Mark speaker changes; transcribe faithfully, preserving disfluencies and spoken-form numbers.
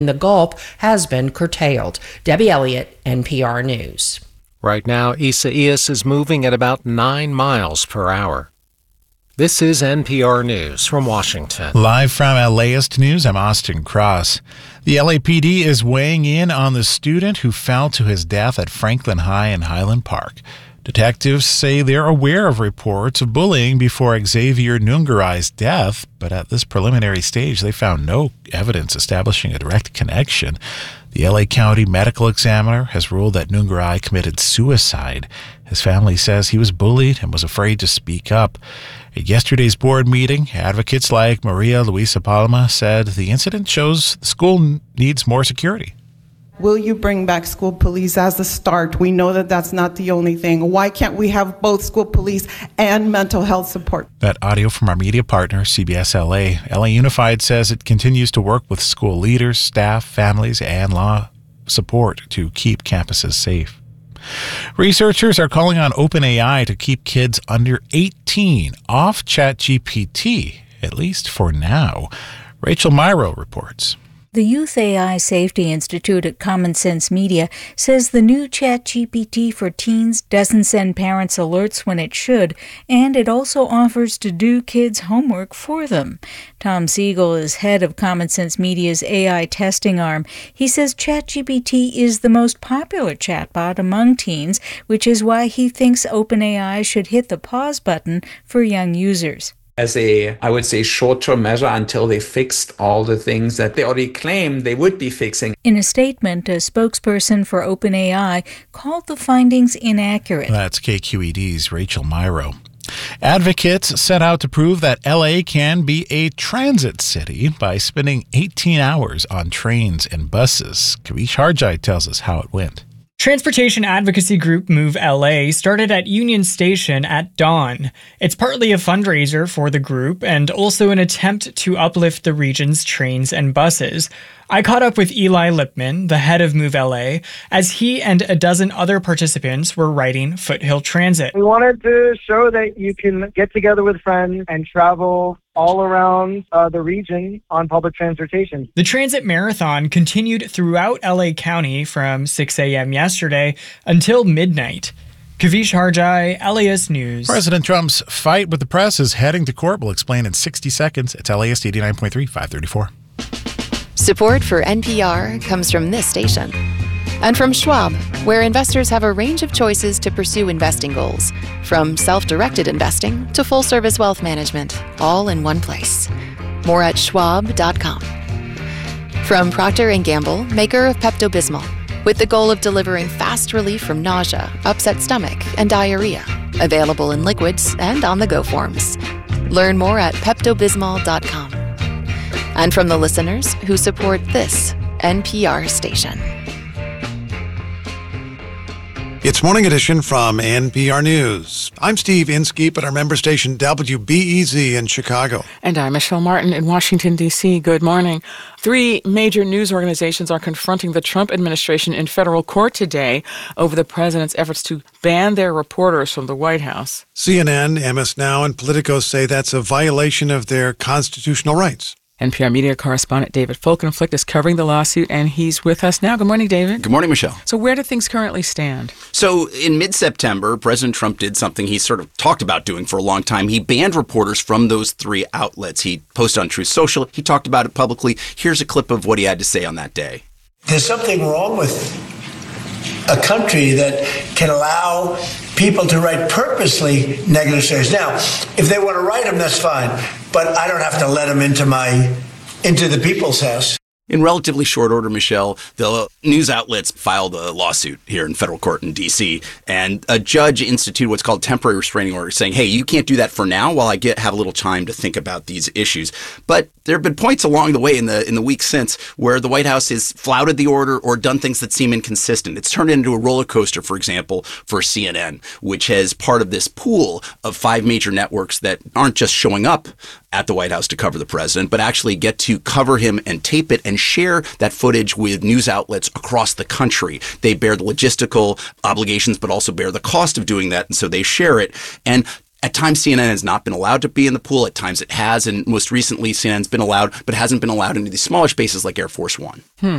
Speaker 1: The Gulf has been curtailed. Debbie Elliott, N P R News.
Speaker 2: Right now, Isaias is moving at about nine miles per hour. This is N P R News from Washington.
Speaker 3: Live from LAist News, I'm Austin Cross. The L A P D is weighing in on the student who fell to his death at Franklin High in Highland Park. Detectives say they're aware of reports of bullying before Xavier Nungarai's death, but at this preliminary stage, they found no evidence establishing a direct connection. The L A County Medical Examiner has ruled that Nungarai committed suicide. His family says he was bullied and was afraid to speak up. At yesterday's board meeting, advocates like Maria Luisa Palma said the incident shows the school needs more security.
Speaker 4: Will you bring back school police as a start? We know that that's not the only thing. Why can't we have both school police and mental health support?
Speaker 3: That audio from our media partner, C B S L A. L A Unified says it continues to work with school leaders, staff, families, and law support to keep campuses safe. Researchers are calling on OpenAI to keep kids under eighteen off ChatGPT, at least for now. Rachel Myrow reports.
Speaker 5: The Youth A I Safety Institute at Common Sense Media says the new ChatGPT for teens doesn't send parents alerts when it should, and it also offers to do kids' homework for them. Tom Siegel is head of Common Sense Media's A I testing arm. He says ChatGPT is the most popular chatbot among teens, which is why he thinks OpenAI should hit the pause button for young users.
Speaker 6: As a, I would say, short-term measure until they fixed all the things that they already claimed they would be fixing.
Speaker 5: In a statement, a spokesperson for OpenAI called the findings inaccurate.
Speaker 3: That's K Q E D's Rachel Myrow. Advocates set out to prove that L A can be a transit city by spending eighteen hours on trains and buses. Kavish Harjai tells us how it went.
Speaker 7: Transportation advocacy group Move L A started at Union Station at dawn. It's partly a fundraiser for the group and also an attempt to uplift the region's trains and buses. I caught up with Eli Lipman, the head of Move L A, as he and a dozen other participants were riding Foothill Transit.
Speaker 8: We wanted to show that you can get together with friends and travel all around uh, the region on public transportation.
Speaker 7: The transit marathon continued throughout L A County from six a.m. yesterday until midnight. Kavish Harjai, LAist News.
Speaker 3: President Trump's fight with the press is heading to court. We'll explain in sixty seconds. It's LAist eighty-nine point three, five thirty-four.
Speaker 9: Support for N P R comes from this station and from Schwab, where investors have a range of choices to pursue investing goals, from self-directed investing to full-service wealth management, all in one place. More at schwab dot com. From Procter and Gamble, maker of Pepto-Bismol, with the goal of delivering fast relief from nausea, upset stomach, and diarrhea. Available in liquids and on-the-go forms. Learn more at pepto bismol dot com. And from the listeners who support this N P R station.
Speaker 10: It's Morning Edition from N P R News. I'm Steve Inskeep at our member station W B E Z in Chicago.
Speaker 11: And I'm Michelle Martin in Washington, D C Good morning. Three major news organizations are confronting the Trump administration in federal court today over the president's efforts to ban their reporters from the White House.
Speaker 10: C N N, M S Now, and Politico say that's a violation of their constitutional rights.
Speaker 11: N P R media correspondent David Folkenflik is covering the lawsuit, and he's with us now. Good morning, David.
Speaker 12: Good morning, Michelle.
Speaker 11: So where do things currently stand?
Speaker 12: So in mid-September, President Trump did something he sort of talked about doing for a long time. He banned reporters from those three outlets. He posted on Truth Social. He talked about it publicly. Here's a clip of what he had to say on that day.
Speaker 13: There's something wrong with a country that can allow people to write purposely negative stories. Now, if they want to write them, that's fine. But I don't have to let them into my, into the people's house.
Speaker 12: In relatively short order, Michelle, the news outlets filed a lawsuit here in federal court in D C, and a judge instituted what's called temporary restraining order, saying, hey, you can't do that for now while I get have a little time to think about these issues. But there have been points along the way in the in the weeks since where the White House has flouted the order or done things that seem inconsistent. It's turned into a roller coaster, for example, for C N N, which has part of this pool of five major networks that aren't just showing up at the White House to cover the president, but actually get to cover him and tape it and share that footage with news outlets across the country. They bear the logistical obligations, but also bear the cost of doing that, and so they share it. And At times, C N N has not been allowed to be in the pool. At times, it has. And most recently, C N N's been allowed, but hasn't been allowed into these smaller spaces like Air Force One.
Speaker 11: Hmm.